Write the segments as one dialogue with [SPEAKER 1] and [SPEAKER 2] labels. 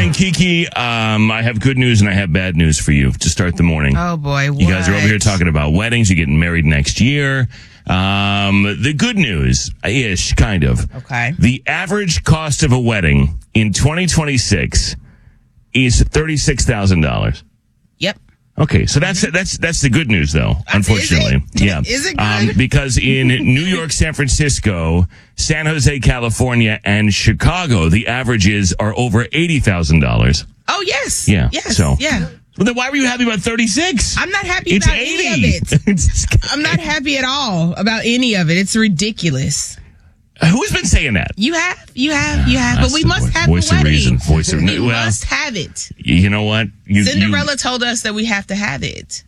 [SPEAKER 1] morning, Kiki. I have good news and I have bad news for you to start the morning.
[SPEAKER 2] Oh, boy. What?
[SPEAKER 1] You guys are over here talking about weddings. You're getting married next year. The good news-ish, kind of.
[SPEAKER 2] Okay.
[SPEAKER 1] The average cost of a wedding in 2026 is $36,000.
[SPEAKER 2] Yep.
[SPEAKER 1] Okay, so that's the good news, though, unfortunately.
[SPEAKER 2] Is it?
[SPEAKER 1] Yeah.
[SPEAKER 2] Is it good?
[SPEAKER 1] Because in New York, San Francisco, San Jose, California, and Chicago, the averages are over $80,000.
[SPEAKER 2] Oh, yes.
[SPEAKER 1] Yeah.
[SPEAKER 2] Yes.
[SPEAKER 1] So.
[SPEAKER 2] Yeah.
[SPEAKER 1] Well, then why were you happy about 36?
[SPEAKER 2] I'm not happy
[SPEAKER 1] It's
[SPEAKER 2] about
[SPEAKER 1] 80.
[SPEAKER 2] any of it. I'm not happy at all about any of it. It's ridiculous.
[SPEAKER 1] Who's been saying that?
[SPEAKER 2] You have. But we must have
[SPEAKER 1] voice
[SPEAKER 2] a wedding.
[SPEAKER 1] of reason. Voice of
[SPEAKER 2] We must have it.
[SPEAKER 1] You know what?
[SPEAKER 2] Cinderella told us that we have to have it.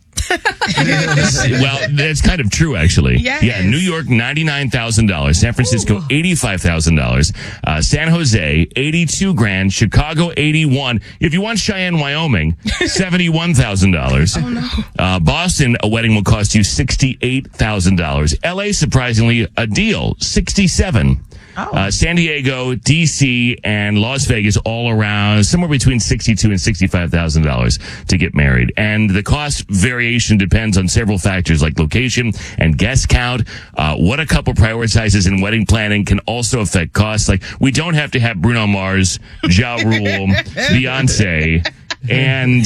[SPEAKER 1] Well, that's kind of true, actually.
[SPEAKER 2] Yes.
[SPEAKER 1] Yeah, New York, $99,000. San Francisco, $85,000. San Jose, $82,000. Chicago, $81,000. If you want Cheyenne, Wyoming, $71,000.
[SPEAKER 2] Oh no.
[SPEAKER 1] Boston, a wedding will cost you $68,000. LA, surprisingly, a deal, $67,000.
[SPEAKER 2] Oh.
[SPEAKER 1] San Diego, DC, and Las Vegas all around somewhere between $62,000 and $65,000 to get married. And the cost variation depends on several factors like location and guest count. What a couple prioritizes in wedding planning can also affect costs. Like, we don't have to have Bruno Mars, Ja Rule, Beyonce, and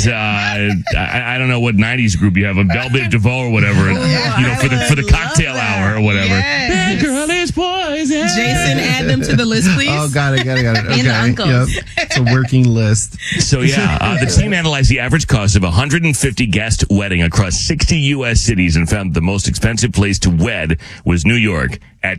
[SPEAKER 1] I don't know what 90s group you have, a Belle Biv DeVoe or whatever, for the cocktail hour or whatever.
[SPEAKER 2] Yes.
[SPEAKER 1] That girl is poison.
[SPEAKER 2] Jason, add them to the list, please.
[SPEAKER 3] Oh, got it. Okay.
[SPEAKER 4] And the uncles.
[SPEAKER 3] Yep. It's a working list.
[SPEAKER 1] So, the team analyzed the average cost of a 150 guest wedding across 60 U.S. cities and found the most expensive place to wed was New York at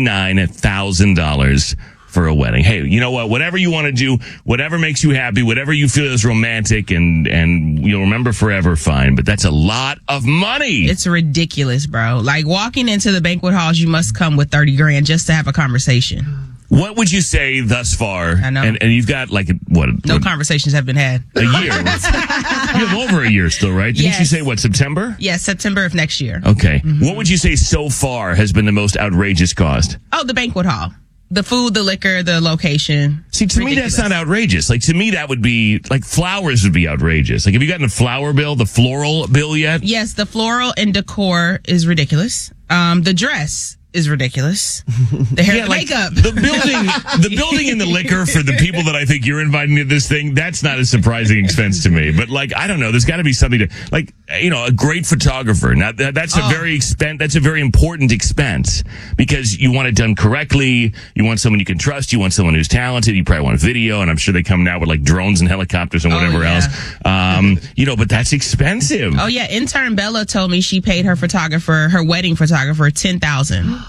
[SPEAKER 1] $99,000 for a wedding. Hey, you know what? Whatever you want to do, whatever makes you happy, whatever you feel is romantic and you'll remember forever, fine. But that's a lot of money.
[SPEAKER 2] It's ridiculous, bro. Like, walking into the banquet halls, you must come with $30,000 just to have a conversation.
[SPEAKER 1] What would you say thus far?
[SPEAKER 2] I know.
[SPEAKER 1] And you've got
[SPEAKER 2] No conversations have been had.
[SPEAKER 1] A year. You have over a year still, right? Didn't you say September?
[SPEAKER 2] Yes, September of next year.
[SPEAKER 1] Okay. Mm-hmm. What would you say so far has been the most outrageous cost?
[SPEAKER 2] Oh, the banquet hall. The food, the liquor, the location.
[SPEAKER 1] See, to me, that's not outrageous. Like, to me, that would be, like, flowers would be outrageous. Like, have you gotten the floral bill yet?
[SPEAKER 2] Yes, the floral and decor is ridiculous. The dress is ridiculous. The hair, the makeup.
[SPEAKER 1] The building and the liquor for the people that I think you're inviting to this thing, that's not a surprising expense to me. But, like, I don't know, there's got to be something to, like, a great photographer. Now, that's a very important expense because you want it done correctly. You want someone you can trust. You want someone who's talented. You probably want video, and I'm sure they come out with, like, drones and helicopters and whatever else. But that's expensive.
[SPEAKER 2] Oh, yeah. Intern Bella told me she paid her wedding photographer, $10,000.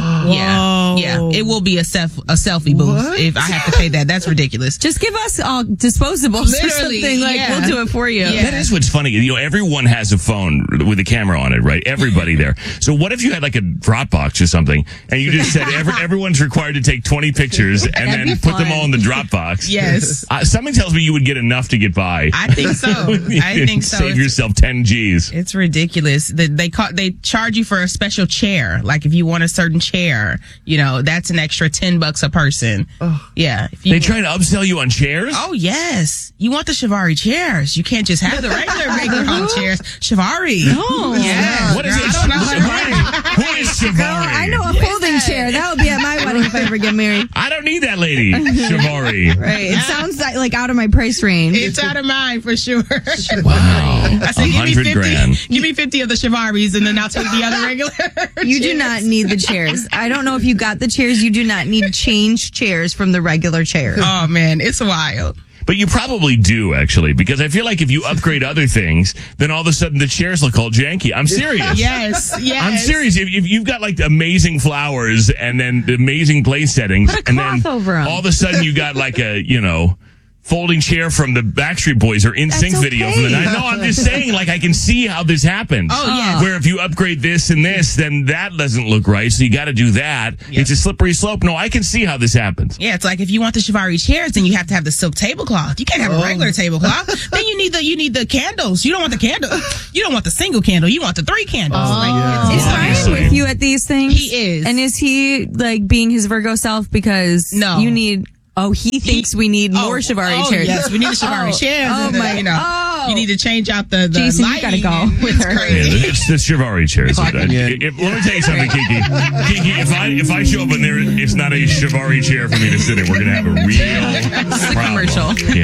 [SPEAKER 2] Yeah. It will be a selfie booth if I have to pay that. That's ridiculous.
[SPEAKER 4] Just give us all disposables or something. We'll do it for you.
[SPEAKER 1] Yeah. That is what's funny. Everyone has a phone with a camera on it, right? Everybody there. So what if you had like a Dropbox or something and you just said everyone's required to take 20 pictures and then put them all in the Dropbox?
[SPEAKER 2] Yes.
[SPEAKER 1] Something tells me you would get enough to get by.
[SPEAKER 2] I think so.
[SPEAKER 1] Save yourself 10 G's.
[SPEAKER 2] It's ridiculous. They charge you for a special chair. Like if you want a certain chair, that's an extra $10 a person.
[SPEAKER 3] Oh.
[SPEAKER 2] Yeah.
[SPEAKER 1] They try to upsell you on chairs?
[SPEAKER 2] Oh, yes. You want the Shivari chairs. You can't just have the regular home chairs. Shivari.
[SPEAKER 4] No.
[SPEAKER 2] Yeah.
[SPEAKER 1] What is it? Who is Shivari?
[SPEAKER 4] I know a folding chair. That would be at my wedding if I ever get married.
[SPEAKER 1] I don't need that lady. Shivari.
[SPEAKER 4] Right. It sounds like out of my price range.
[SPEAKER 2] It's out of mine for sure.
[SPEAKER 1] Wow.
[SPEAKER 2] I said,
[SPEAKER 1] $100,000.
[SPEAKER 2] Give me 50 of the Shivaris and then I'll take the other regular
[SPEAKER 4] You do not need the chairs. I don't know if you got the chairs. You do not need change chairs from the regular chairs.
[SPEAKER 2] Oh, man. It's wild.
[SPEAKER 1] But you probably do, actually, because I feel like if you upgrade other things, then all of a sudden the chairs look all janky. I'm serious.
[SPEAKER 2] Yes.
[SPEAKER 1] I'm serious. If you've got like amazing flowers and then the amazing place settings,
[SPEAKER 4] Put a
[SPEAKER 1] and
[SPEAKER 4] cloth
[SPEAKER 1] then
[SPEAKER 4] over 'em.
[SPEAKER 1] all of a sudden you got like a, folding chair from the Backstreet Boys or NSYNC video from the night. No, I'm just saying, like, I can see how this happens.
[SPEAKER 2] Oh, yeah.
[SPEAKER 1] Where if you upgrade this and this, then that doesn't look right, so you got to do that. Yep. It's a slippery slope. No, I can see how this happens.
[SPEAKER 2] Yeah, it's like if you want the Shivari chairs, then you have to have the silk tablecloth. You can't have a regular tablecloth. Then you need the candles. You don't want the candle. You don't want the single candle. You want the 3 candles.
[SPEAKER 4] Is Ryan with you at these things?
[SPEAKER 2] He is.
[SPEAKER 4] And is he like being his Virgo self because
[SPEAKER 2] No.
[SPEAKER 4] you need... Oh, he thinks we need more Shivari chairs.
[SPEAKER 2] Yes, we need the Shivari chairs.
[SPEAKER 4] Oh,
[SPEAKER 2] and,
[SPEAKER 4] my.
[SPEAKER 2] you know, you need to change out the
[SPEAKER 4] Jason, you
[SPEAKER 2] lighting.
[SPEAKER 4] gotta go with her.
[SPEAKER 1] Yeah, it's the Shivari chairs.
[SPEAKER 3] Yeah.
[SPEAKER 1] Let me tell you something, Kiki. Kiki, if I show up and there, it's not a Shivari chair for me to sit in, we're gonna have a real
[SPEAKER 4] This is a
[SPEAKER 1] problem.
[SPEAKER 4] commercial.
[SPEAKER 1] Yeah.